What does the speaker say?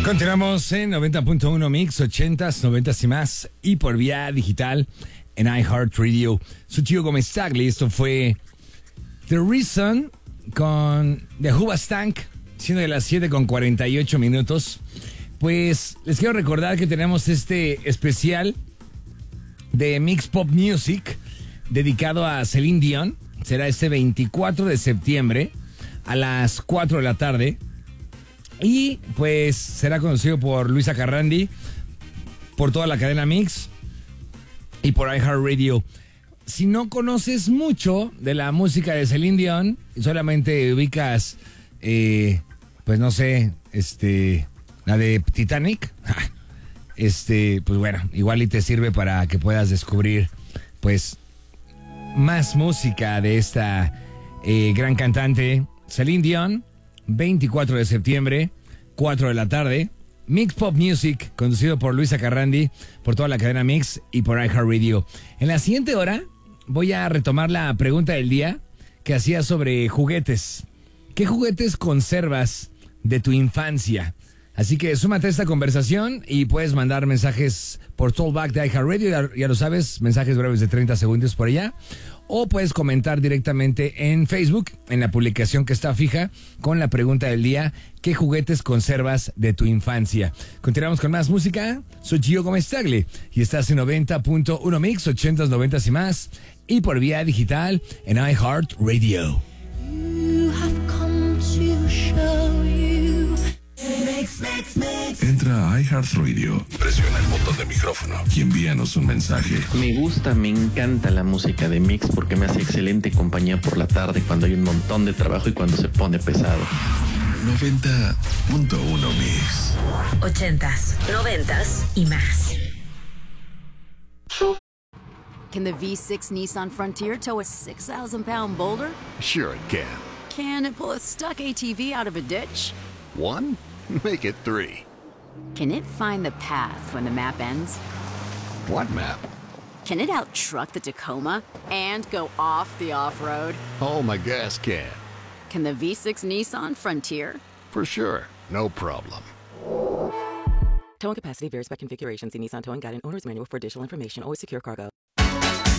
Continuamos en 90.1 Mix, 80s, 90s y más, y por vía digital en iHeartRadio. Soy Chico Gómez Tagli. Esto fue The Reason con The Hoobastank, siendo de las 7:48. Pues les quiero recordar que tenemos este especial de Mix Pop Music dedicado a Celine Dion. Será este 24 de septiembre a las 4 de la tarde. Y pues será conocido por Luisa Carrandi, por toda la cadena Mix y por iHeartRadio. Si no conoces mucho de la música de Celine Dion y solamente ubicas, pues no sé, la de Titanic, pues bueno, igual y te sirve para que puedas descubrir pues más música de esta gran cantante Celine Dion. 24 de septiembre, 4 de la tarde, Mix Pop Music, conducido por Luisa Carrandi, por toda la cadena Mix y por iHeartRadio. En la siguiente hora voy a retomar la pregunta del día que hacía sobre juguetes. ¿Qué juguetes conservas de tu infancia? Así que súmate a esta conversación y puedes mandar mensajes por Talkback de iHeartRadio, ya lo sabes, mensajes breves de 30 segundos por allá. O puedes comentar directamente en Facebook, en la publicación que está fija, con la pregunta del día: ¿qué juguetes conservas de tu infancia? Continuamos con más música. Soy Gio Gómez Tagli y estás en 90.1 Mix, 80s, 90s y más, y por vía digital en iHeartRadio. Entra a iHeartRadio, presiona el botón de micrófono y envíanos un mensaje. Me encanta la música de Mix porque me hace excelente compañía por la tarde cuando hay un montón de trabajo y cuando se pone pesado. 90.1 Mix. 80s, 90s y más. Can the V6 Nissan Frontier tow a 6,000-pound boulder? Sure it can. Can it pull a stuck ATV out of a ditch? 1? Make it 3. Can it find the path when the map ends? What map? Can it out-truck the Tacoma and go off the off-road? Oh, my gas can. Can the V6 Nissan Frontier? For sure. No problem. Towing capacity varies by configuration. See Nissan Towing Guide and Owner's Manual for additional information. Always secure cargo.